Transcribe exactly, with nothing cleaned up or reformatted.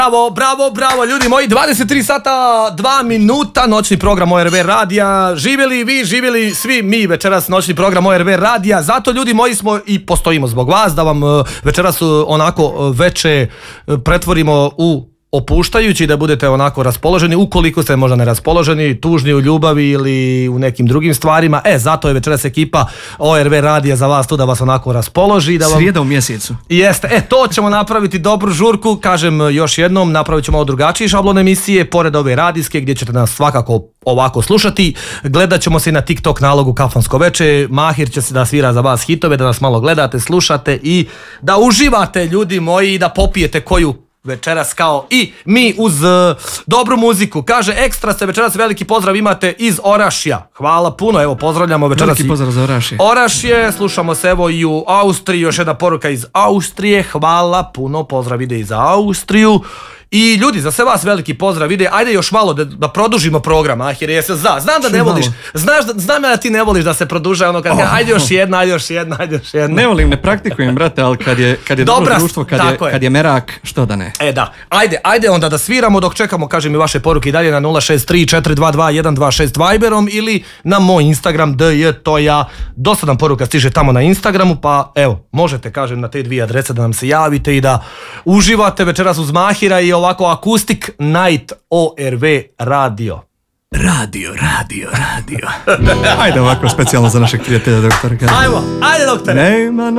Bravo, bravo, bravo, ljudi moji, dvadeset tri sata, dva minuta, noćni program O R V radija. Živjeli vi, živjeli svi mi večeras noćni program O R V radija. Zato, ljudi moji, smo i postojimo zbog vas, da vam večeras onako veče pretvorimo u opuštajući, da budete onako raspoloženi, ukoliko ste možda neraspoloženi, tužni u ljubavi ili u nekim drugim stvarima. E, zato je večeras ekipa O R V radija za vas tu da vas onako raspoloži. Da vam... Srijeda u mjesecu. Jeste, e, to ćemo napraviti dobru žurku, kažem još jednom, napravit ćemo ovo drugačiji šablon emisije, pored ove radijske gdje ćete nas svakako ovako slušati. Gledat ćemo se i na TikTok nalogu Kafansko veče, Mahir će se da svira za vas hitove, da nas malo gledate, slušate i da uživate, ljudi moji, i da popijete koju večeras kao i mi uz uh, dobru muziku. Kaže, ekstra ste večeras, veliki pozdrav imate iz Orašja. Hvala puno, evo pozdravljamo večeras. Veliki pozdrav za Orašje. Orašje, slušamo se evo i u Austriji, još jedna poruka iz Austrije. Hvala puno, pozdrav ide i za Austriju. I ljudi, za sve vas veliki pozdrav ide. Ajde još malo da, da produžimo program, Ahir, jesi za. Znam da ne voliš, znaš da, znam ja da ti ne voliš da se produžuje ono kad oh. ajde još jedna, ajde još jedna, ajde još jedna. Ne volim, ne praktikujem, brate, ali kad je, kad je Dobra, dobro društvo, kad je, je. kad je merak, što da ne. E da, ajde, ajde onda da sviramo dok čekamo, kažem, i vaše poruke i dalje na nula šest tri četiri dva dva jedan dva šest Viberom ili na moj Instagram D J Toja. Dosta nam poruka stiže tamo na Instagramu, pa evo, možete, kažem, na te dvije adrese da nam se javite i da uživate večeras uz Mahira i ovako Acoustic Night O R V radio. Radio, radio, radio. Ajde ovako specijalno za našeg prijatelja doktora. Ajmo, ajde doktore. Nema